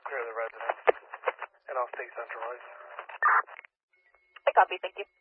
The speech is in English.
clear the residence, and I'll stay centralized. I copy, thank you.